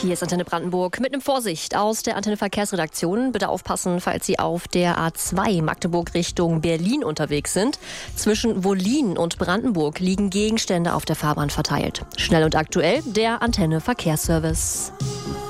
Hier ist Antenne Brandenburg mit einem Vorsicht aus der Antenne Verkehrsredaktion. Bitte aufpassen, falls Sie auf der A2 Magdeburg Richtung Berlin unterwegs sind. Zwischen Wollin und Brandenburg liegen Gegenstände auf der Fahrbahn verteilt. Schnell und aktuell der Antenne Verkehrsservice.